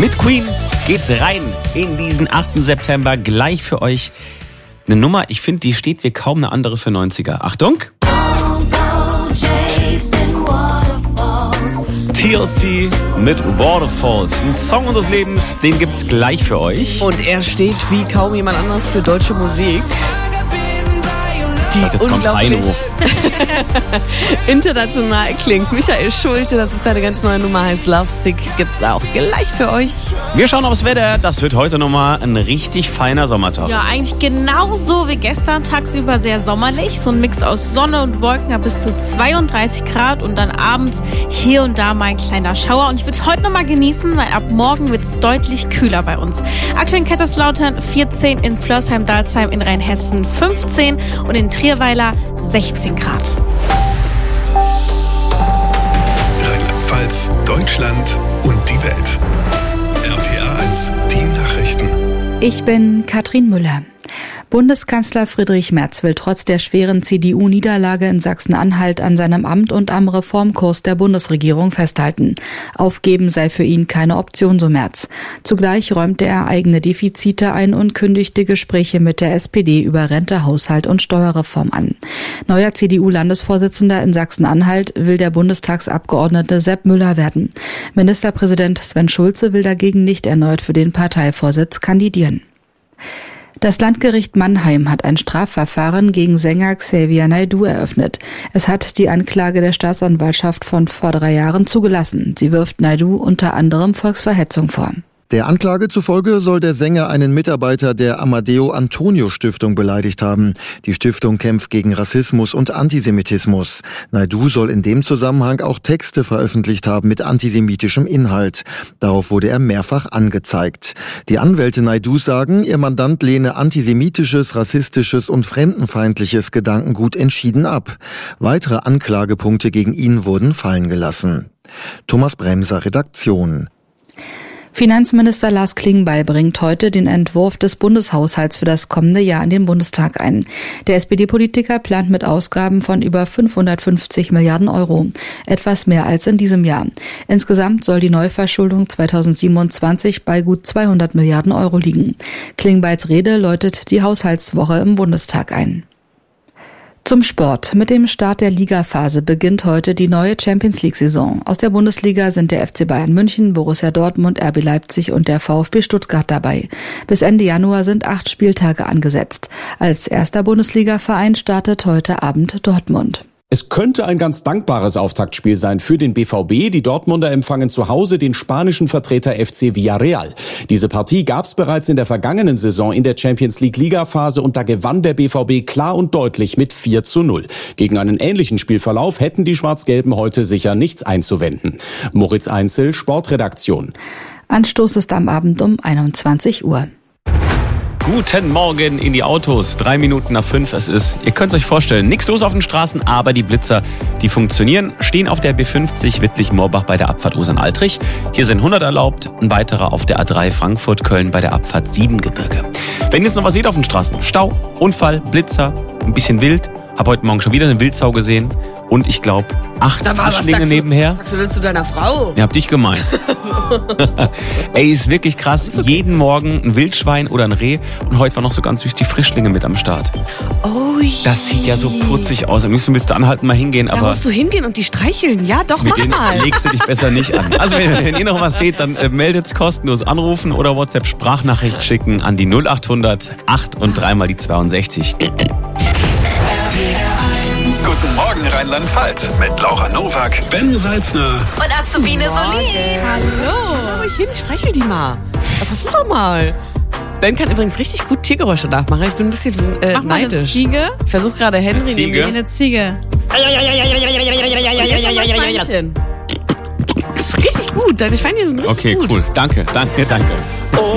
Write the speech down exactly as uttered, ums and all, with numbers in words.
Mit Queen geht's rein in diesen achten September. Gleich für euch eine Nummer, ich finde, die steht wie kaum eine andere für neunziger. Achtung! T L C mit Waterfalls. Ein Song unseres Lebens, den gibt's gleich für euch. Und er steht wie kaum jemand anderes für deutsche Musik. Die Jetzt kommt Heino. international klingt. Michael Schulte, das ist seine ganz neue Nummer, heißt Love Sick, gibt's auch gleich für euch. Wir schauen aufs Wetter. Das wird heute nochmal ein richtig feiner Sommertag. Ja, eigentlich genauso wie gestern. Tagsüber sehr sommerlich. So ein Mix aus Sonne und Wolken bis zu zweiunddreißig Grad und dann abends hier und da mal ein kleiner Schauer. Und ich würde es heute nochmal genießen, weil ab morgen wird es deutlich kühler bei uns. Aktuell in Kaiserslautern vierzehn, in Flörsheim-Dalsheim in Rheinhessen fünfzehn und in Trierweiler sechzehn Grad. Rheinland-Pfalz, Deutschland und die Welt. R P R eins, die Nachrichten. Ich bin Katrin Müller. Bundeskanzler Friedrich Merz will trotz der schweren C D U-Niederlage in Sachsen-Anhalt an seinem Amt und am Reformkurs der Bundesregierung festhalten. Aufgeben sei für ihn keine Option, so Merz. Zugleich räumte er eigene Defizite ein und kündigte Gespräche mit der S P D über Rente, Haushalt und Steuerreform an. Neuer C D U-Landesvorsitzender in Sachsen-Anhalt will der Bundestagsabgeordnete Sepp Müller werden. Ministerpräsident Sven Schulze will dagegen nicht erneut für den Parteivorsitz kandidieren. Das Landgericht Mannheim hat ein Strafverfahren gegen Sänger Xavier Naidoo eröffnet. Es hat die Anklage der Staatsanwaltschaft von vor drei Jahren zugelassen. Sie wirft Naidoo unter anderem Volksverhetzung vor. Der Anklage zufolge soll der Sänger einen Mitarbeiter der Amadeo Antonio Stiftung beleidigt haben. Die Stiftung kämpft gegen Rassismus und Antisemitismus. Naidoo soll in dem Zusammenhang auch Texte veröffentlicht haben mit antisemitischem Inhalt. Darauf wurde er mehrfach angezeigt. Die Anwälte Naidoos sagen, ihr Mandant lehne antisemitisches, rassistisches und fremdenfeindliches Gedankengut entschieden ab. Weitere Anklagepunkte gegen ihn wurden fallen gelassen. Thomas Bremser, Redaktion. Finanzminister Lars Klingbeil bringt heute den Entwurf des Bundeshaushalts für das kommende Jahr in den Bundestag ein. Der S P D-Politiker plant mit Ausgaben von über fünfhundertfünfzig Milliarden Euro. Etwas mehr als in diesem Jahr. Insgesamt soll die Neuverschuldung zweitausendsiebenundzwanzig bei gut zweihundert Milliarden Euro liegen. Klingbeils Rede läutet die Haushaltswoche im Bundestag ein. Zum Sport. Mit dem Start der Ligaphase beginnt heute die neue Champions-League-Saison. Aus der Bundesliga sind der F C Bayern München, Borussia Dortmund, R B Leipzig und der VfB Stuttgart dabei. Bis Ende Januar sind acht Spieltage angesetzt. Als erster Bundesliga-Verein startet heute Abend Dortmund. Es könnte ein ganz dankbares Auftaktspiel sein für den B V B. Die Dortmunder empfangen zu Hause den spanischen Vertreter F C Villarreal. Diese Partie gab es bereits in der vergangenen Saison in der Champions League Ligaphase und da gewann der B V B klar und deutlich mit vier zu null. Gegen einen ähnlichen Spielverlauf hätten die Schwarz-Gelben heute sicher nichts einzuwenden. Moritz Einzel, Sportredaktion. Anstoß ist am Abend um einundzwanzig Uhr. Guten Morgen in die Autos. Drei Minuten nach fünf es ist. Ihr könnt es euch vorstellen, nichts los auf den Straßen, aber die Blitzer, die funktionieren, stehen auf der B fünfzig Wittlich-Moorbach bei der Abfahrt Osern-Altrich. Hier sind hundert erlaubt, ein weiterer auf der A drei Frankfurt-Köln bei der Abfahrt Siebengebirge. Wenn ihr jetzt noch was seht auf den Straßen, Stau, Unfall, Blitzer, ein bisschen wild, habe heute Morgen schon wieder eine Wildsau gesehen und ich glaube, acht Frischlinge nebenher. Sagst du das zu deiner Frau? Ja, hab dich gemeint. Ey, ist wirklich krass. Okay. Jeden Morgen ein Wildschwein oder ein Reh. Und heute war noch so ganz süß die Frischlinge mit am Start. Oh je. Das sieht ja so putzig aus. Am liebsten willst du anhalten, mal hingehen. Da aber musst du hingehen und die streicheln. Ja, doch, mit mach mal. legst du dich besser nicht an. Also wenn, wenn ihr noch was seht, dann äh, meldet's kostenlos anrufen oder WhatsApp-Sprachnachricht schicken an die null acht hundert acht und dreimal die zweiundsechzig. Guten Morgen Rheinland-Pfalz mit Laura Nowak, Ben Salzner Und Azubine Solin. Hallo. Oh, ich hin, streichel die mal. Versuch doch mal. Ben kann übrigens richtig gut Tiergeräusche nachmachen. Ich bin ein bisschen äh, Mach mal eine neidisch. Ziege. Ich versuche gerade Henry Eine Ziege? nämlich Eine Ziege. Und jetzt noch mal Schweinchen. Das ist richtig gut. Deine Schweinchen sind richtig Okay, gut. cool. Danke, danke, danke.